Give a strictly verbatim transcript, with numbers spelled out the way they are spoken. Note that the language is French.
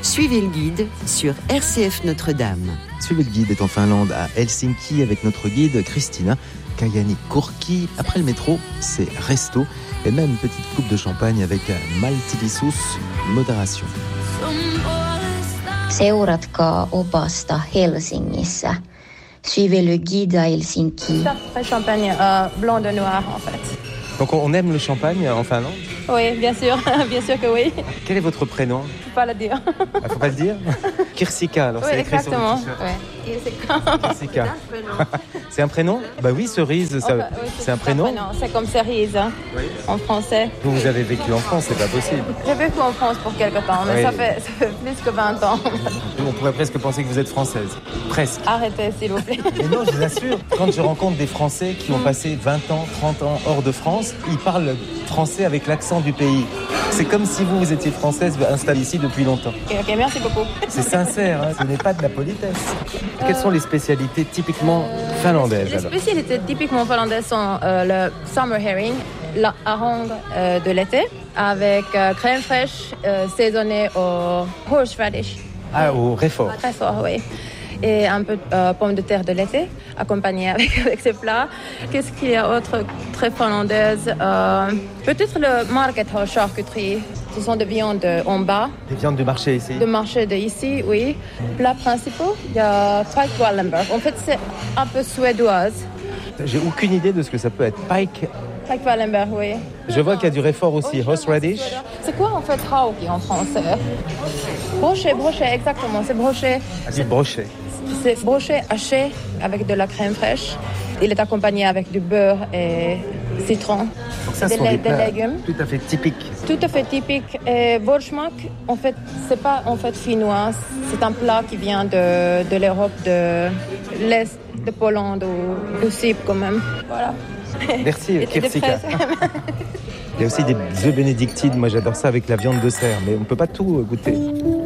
Suivez le guide sur R C F Notre-Dame. Suivez le guide est en Finlande, à Helsinki, avec notre guide Christina Kajani-Kurki. Après le métro, c'est resto et même une petite coupe de champagne avec maltillisuus, modération. Seuratkaa opasta Helsingissä. Suivez le guide à Helsinki. Très champagne euh, blanc de noir en fait. Donc on aime le champagne en Finlande ? Oui, bien sûr, bien sûr que oui. Quel est votre prénom ? Je ne peux pas le dire. Il ne faut pas le dire ? Kirsika, alors Oui, c'est écrit exactement. sur le t-shirt. Ouais. Kirsika. C'est un prénom ? Bah oui, cerise, ça, Enfin, oui, c'est un prénom. C'est comme cerise hein, Oui. en français. Vous, vous avez vécu en France, c'est pas possible. J'ai vécu en France pour quelque temps, mais Oui. ça, fait, ça fait plus que vingt ans. On pourrait presque penser que vous êtes française. Presque. Arrêtez, s'il vous plaît. Mais non, je vous assure, quand je rencontre des Français qui ont passé vingt ans, trente ans hors de France, ils parlent français avec l'accent du pays. C'est comme si vous, vous étiez française installée ici depuis longtemps. Ok, ok, merci beaucoup. C'est sincère, hein, ce n'est pas de la politesse. Quelles sont les spécialités typiquement finlandaises Les alors ? spécialités typiquement finlandaises sont euh, le summer herring, la harangue euh, de l'été, avec euh, crème fraîche euh, saisonnée au horseradish. Ah, au réfort. Très fort, oui. Et un peu de euh, pommes de terre de l'été, accompagnées avec, avec ces plats. Qu'est-ce qu'il y a autre très finlandaise euh, Peut-être le market hall charcuterie. Ce sont des viandes en bas. Des viandes du marché ici. De marché de ici, oui. Plats principaux, il y a pike Wallenberg. En fait, c'est un peu suédoise. J'ai aucune idée de ce que ça peut être. Pike. Pike Wallenberg, oui. Je vois qu'il y a du réfort aussi. Horseradish. C'est quoi en fait hauki en français? Brochet, brochet, exactement. C'est brochet. Ah, du brochet. C'est brochet haché avec de la crème fraîche. Il est accompagné avec du beurre et citron. Donc ça, des, ce sont des, des plats légumes. tout à fait typiques. Tout à fait typique. Et Borschmak, en fait, c'est pas en fait finnois. C'est un plat qui vient de, de l'Europe, de l'Est, de Pologne ou aussi quand même. Voilà. Merci, Et- et des Kirsika. fraises. Il y a aussi des œufs bénédictines. Moi, j'adore ça avec la viande de cerf, mais on ne peut pas tout goûter.